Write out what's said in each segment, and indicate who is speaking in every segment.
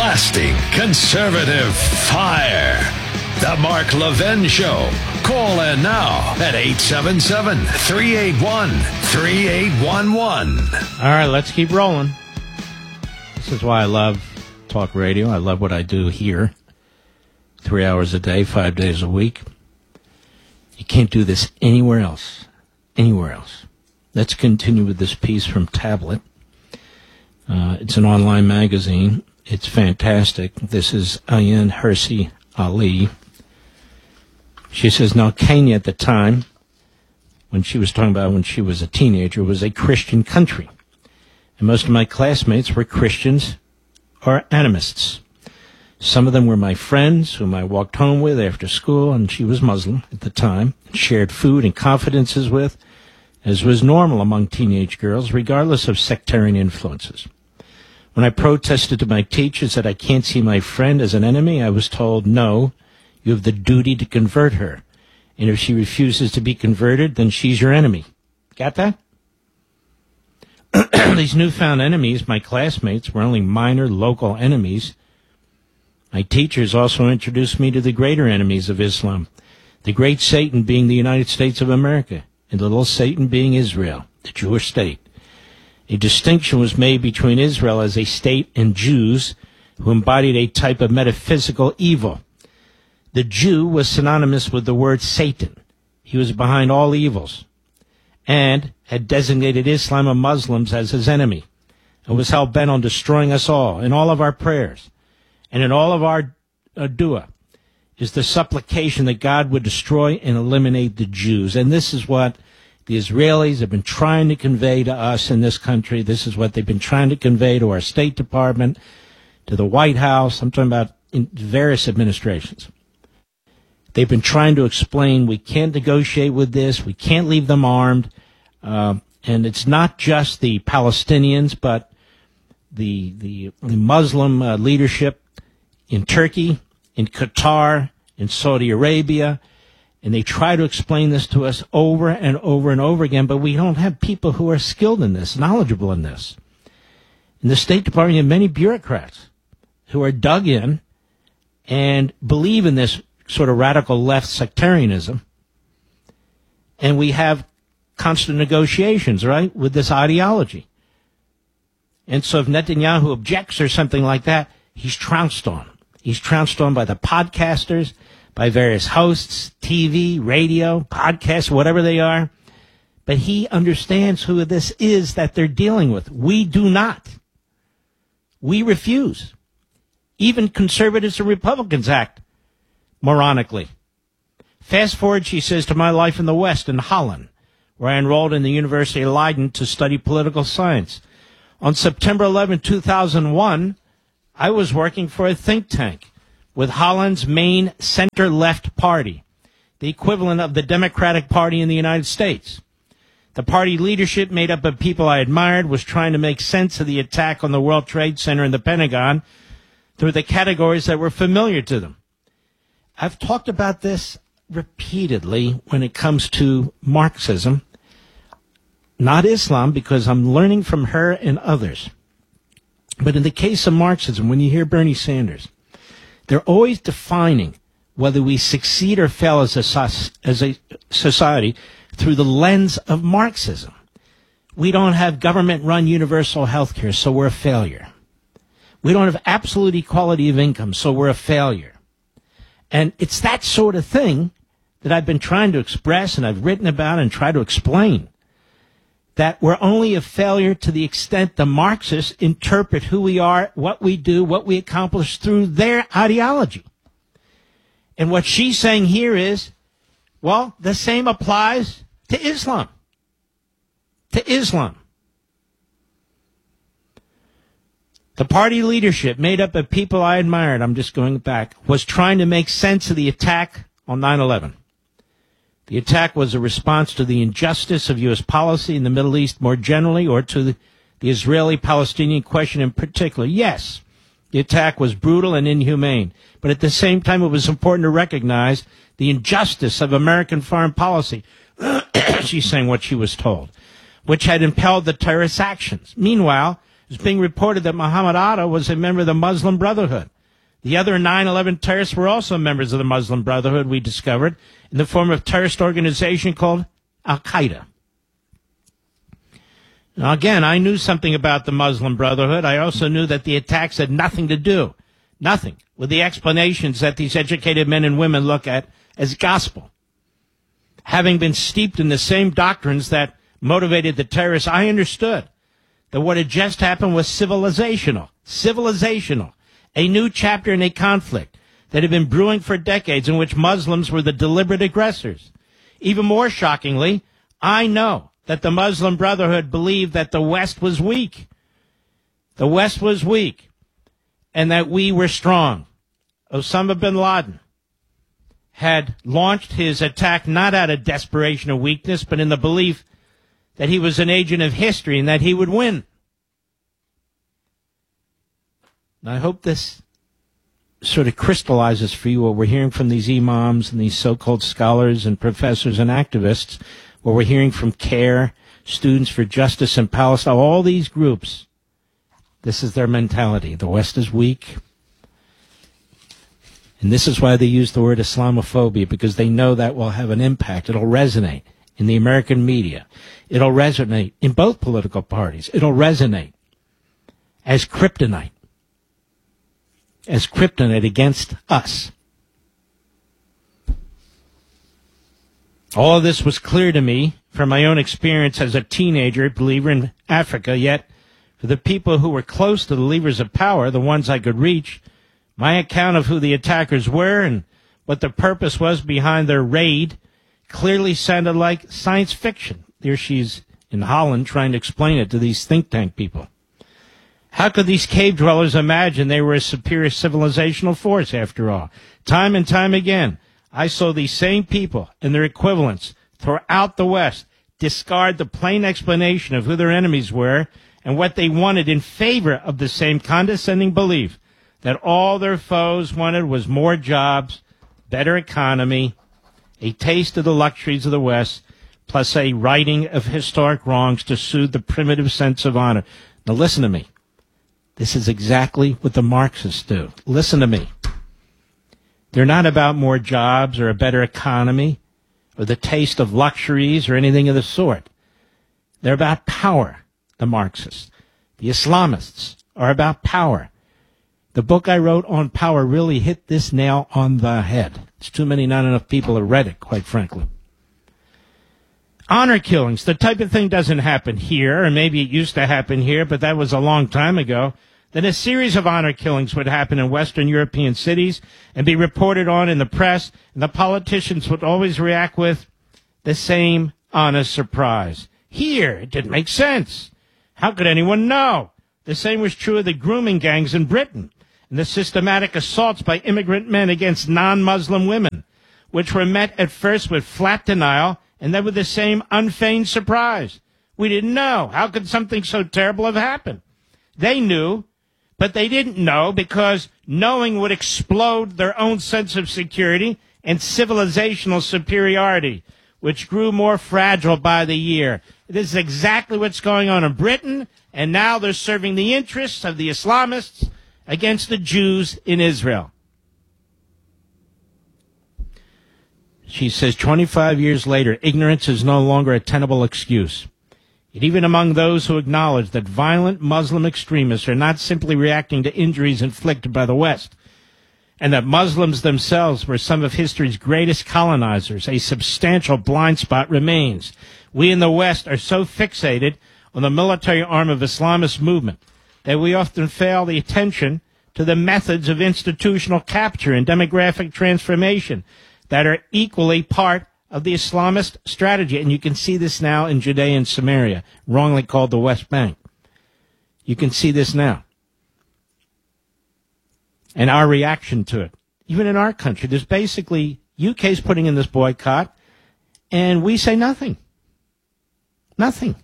Speaker 1: Blasting conservative fire. The Mark Levin Show. Call in now at 877-381-3811.
Speaker 2: All right, let's keep rolling. This is why I love talk radio. I love what I do here. 3 hours a day, 5 days a week. You can't do this anywhere else. Anywhere else. Let's continue with this piece from Tablet. It's an online magazine. It's fantastic. This is Ayaan Hirsi Ali. She says, now Kenya at the time, when she was talking about when she was a teenager, was a Christian country. And most of my classmates were Christians or animists. Some of them were my friends whom I walked home with after school, and she was Muslim at the time, shared food and confidences with, as was normal among teenage girls, regardless of sectarian influences. When I protested to my teachers that I can't see my friend as an enemy, I was told, no, you have the duty to convert her. And if she refuses to be converted, then she's your enemy. Got that? These newfound enemies, my classmates, were only minor local enemies. My teachers also introduced me to the greater enemies of Islam, the great Satan being the United States of America, and the little Satan being Israel, the Jewish state. A distinction was made between Israel as a state and Jews, who embodied a type of metaphysical evil. The Jew was synonymous with the word Satan. He was behind all evils, and had designated Islam and Muslims as his enemy, and was hell-bent on destroying us all in all of our prayers. And in all of our dua is the supplication that God would destroy and eliminate the Jews. And this is what the Israelis have been trying to convey to us in this country. This is what they've been trying to convey to our State Department, to the White House. I'm talking about in various administrations. They've been trying to explain we can't negotiate with this. We can't leave them armed. And it's not just the Palestinians, but the Muslim leadership in Turkey, in Qatar, in Saudi Arabia, and they try to explain this to us over and over and over again, but we don't have people who are skilled in this, knowledgeable in this. In the State Department, you have many bureaucrats who are dug in and believe in this sort of radical left sectarianism, and we have constant negotiations, right, with this ideology. And so if Netanyahu objects or something like that, he's trounced on. He's trounced on by the podcasters, by various hosts, TV, radio, podcasts, whatever they are. But he understands who this is that they're dealing with. We do not. We refuse. Even conservatives and Republicans act moronically. Fast forward, she says, to my life in the West, in Holland, where I enrolled in the University of Leiden to study political science. On September 11, 2001, I was working for a think tank with Holland's main center-left party, the equivalent of the Democratic Party in the United States. The party leadership, made up of people I admired, was trying to make sense of the attack on the World Trade Center and the Pentagon through the categories that were familiar to them. I've talked about this repeatedly when it comes to Marxism, not Islam, because I'm learning from her and others. But in the case of Marxism, when you hear Bernie Sanders, they're always defining whether we succeed or fail as a society through the lens of Marxism. We don't have government-run universal health care, so we're a failure. We don't have absolute equality of income, so we're a failure. And it's that sort of thing that I've been trying to express and I've written about and try to explain, that we're only a failure to the extent the Marxists interpret who we are, what we do, what we accomplish through their ideology. And what she's saying here is, well, the same applies to Islam. To Islam. The party leadership, made up of people I admired, I'm just going back, was trying to make sense of the attack on 9/11. The attack was a response to the injustice of U.S. policy in the Middle East more generally, or to the Israeli-Palestinian question in particular. Yes, the attack was brutal and inhumane, but at the same time it was important to recognize the injustice of American foreign policy. She's saying what she was told, which had impelled the terrorist actions. Meanwhile, was being reported that Muhammad Atta was a member of the Muslim Brotherhood. The other 9/11 terrorists were also members of the Muslim Brotherhood, we discovered, in the form of a terrorist organization called Al-Qaeda. Now, again, I knew something about the Muslim Brotherhood. I also knew that the attacks had nothing to do, nothing, with the explanations that these educated men and women look at as gospel. Having been steeped in the same doctrines that motivated the terrorists, I understood that what had just happened was civilizational, a new chapter in a conflict that had been brewing for decades in which Muslims were the deliberate aggressors. Even more shockingly, I know that the Muslim Brotherhood believed that the West was weak. The West was weak, and that we were strong. Osama bin Laden had launched his attack not out of desperation or weakness, but in the belief that he was an agent of history and that he would win. And I hope this sort of crystallizes for you what we're hearing from these imams and these so-called scholars and professors and activists, what we're hearing from CARE, Students for Justice in Palestine, all these groups. This is their mentality. The West is weak. And this is why they use the word Islamophobia, because they know that will have an impact. It'll resonate in the American media. It'll resonate in both political parties. It'll resonate as kryptonite against us. All of this was clear to me from my own experience as a teenager believer in Africa, yet for the people who were close to the levers of power, the ones I could reach, my account of who the attackers were and what the purpose was behind their raid clearly sounded like science fiction. There she's in Holland trying to explain it to these think tank people. How could these cave dwellers imagine they were a superior civilizational force, after all? Time and time again, I saw these same people and their equivalents throughout the West discard the plain explanation of who their enemies were and what they wanted in favor of the same condescending belief that all their foes wanted was more jobs, better economy, a taste of the luxuries of the West, plus a righting of historic wrongs to soothe the primitive sense of honor. Now listen to me. This is exactly what the Marxists do. Listen to me. They're not about more jobs or a better economy or the taste of luxuries or anything of the sort. They're about power, the Marxists. The Islamists are about power. The book I wrote on power really hit this nail on the head. It's too many, not enough people have read it, quite frankly. Honor killings, the type of thing doesn't happen here, or maybe it used to happen here, but that was a long time ago. Then a series of honor killings would happen in Western European cities and be reported on in the press, and the politicians would always react with the same honest surprise. Here, it didn't make sense. How could anyone know? The same was true of the grooming gangs in Britain and the systematic assaults by immigrant men against non-Muslim women, which were met at first with flat denial and then with the same unfeigned surprise. We didn't know. How could something so terrible have happened? They knew, but they didn't know because knowing would explode their own sense of security and civilizational superiority, which grew more fragile by the year. This is exactly what's going on in Britain, and now they're serving the interests of the Islamists against the Jews in Israel. She says, 25 years later, ignorance is no longer a tenable excuse. Yet even among those who acknowledge that violent Muslim extremists are not simply reacting to injuries inflicted by the West, and that Muslims themselves were some of history's greatest colonizers, a substantial blind spot remains. We in the West are so fixated on the military arm of Islamist movement that we often fail the attention to the methods of institutional capture and demographic transformation that are equally part of the Islamist strategy. And you can see this now in Judea and Samaria, wrongly called the West Bank. You can see this now. And our reaction to it. Even in our country, there's basically, UK's putting in this boycott, and we say nothing. Nothing.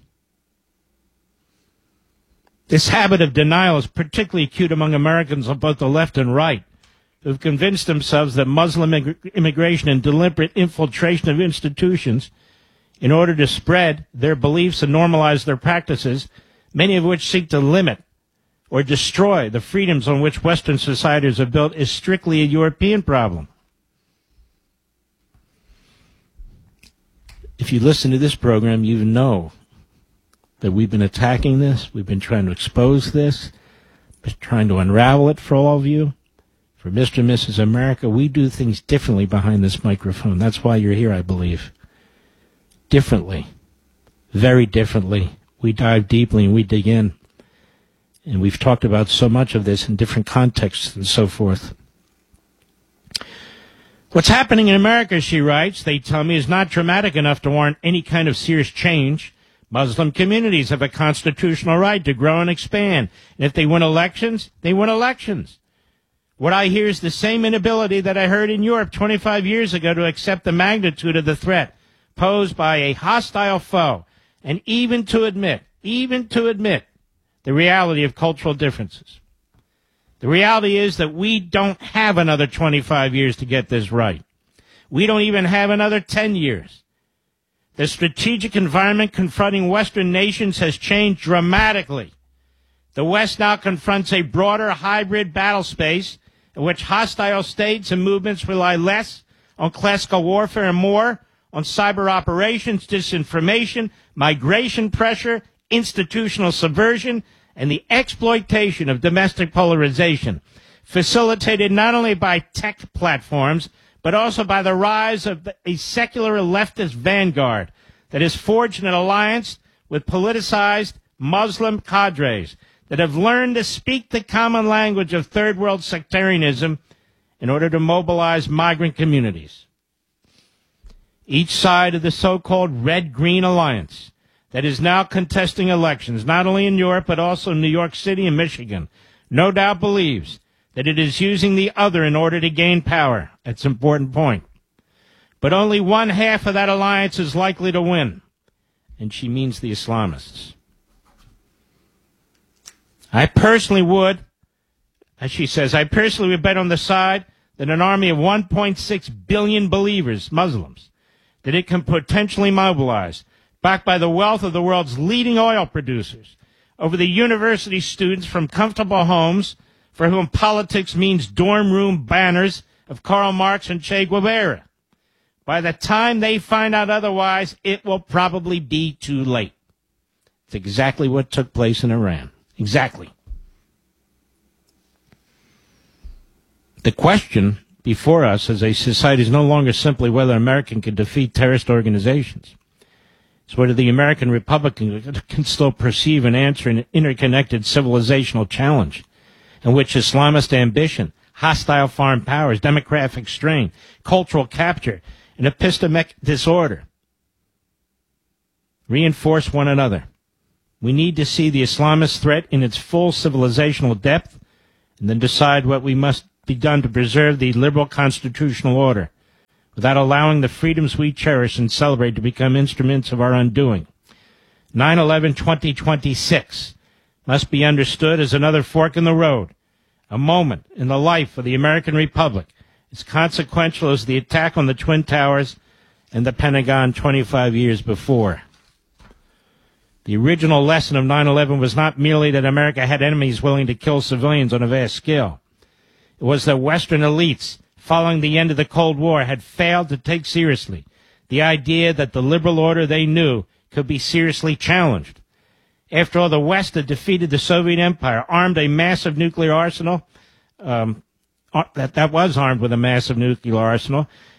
Speaker 2: This habit of denial is particularly acute among Americans on both the left and right, who have convinced themselves that Muslim immigration and deliberate infiltration of institutions in order to spread their beliefs and normalize their practices, many of which seek to limit or destroy the freedoms on which Western societies are built is strictly a European problem. If you listen to this program, you know that we've been attacking this. We've been trying to expose this, trying to unravel it for all of you. For Mr. and Mrs. America, we do things differently behind this microphone. That's why you're here, I believe. Differently. Very differently. We dive deeply and we dig in. And we've talked about so much of this in different contexts and so forth. What's happening in America, she writes, they tell me, is not dramatic enough to warrant any kind of serious change. Muslim communities have a constitutional right to grow and expand. And if they win elections, they win elections. What I hear is the same inability that I heard in Europe 25 years ago to accept the magnitude of the threat posed by a hostile foe, and even to admit the reality of cultural differences. The reality is that we don't have another 25 years to get this right. We don't even have another 10 years. The strategic environment confronting Western nations has changed dramatically. The West now confronts a broader hybrid battle space in which hostile states and movements rely less on classical warfare and more on cyber operations, disinformation, migration pressure, institutional subversion, and the exploitation of domestic polarization, facilitated not only by tech platforms, but also by the rise of a secular leftist vanguard that has forged an alliance with politicized Muslim cadres that have learned to speak the common language of third world sectarianism in order to mobilize migrant communities. Each side of the so-called red-green alliance that is now contesting elections, not only in Europe, but also in New York City and Michigan, no doubt believes that it is using the other in order to gain power. That's an important point. But only one half of that alliance is likely to win. And she means the Islamists. I personally would, as she says, I personally would bet on the side that an army of 1.6 billion believers, Muslims, that it can potentially mobilize, backed by the wealth of the world's leading oil producers, over the university students from comfortable homes for whom politics means dorm room banners of Karl Marx and Che Guevara. By the time they find out otherwise, it will probably be too late. It's exactly what took place in Iran. Exactly. The question before us as a society is no longer simply whether America can defeat terrorist organizations. It's whether the American Republic can still perceive and answer an interconnected civilizational challenge in which Islamist ambition, hostile foreign powers, demographic strain, cultural capture, and epistemic disorder reinforce one another. We need to see the Islamist threat in its full civilizational depth and then decide what we must be done to preserve the liberal constitutional order without allowing the freedoms we cherish and celebrate to become instruments of our undoing. 9/11/2026 must be understood as another fork in the road, a moment in the life of the American Republic, as consequential as the attack on the Twin Towers and the Pentagon 25 years before. The original lesson of 9/11 was not merely that America had enemies willing to kill civilians on a vast scale. It was that Western elites, following the end of the Cold War, had failed to take seriously the idea that the liberal order they knew could be seriously challenged. After all, the West had defeated the Soviet Empire, armed a massive nuclear arsenal, that was armed with a massive nuclear arsenal,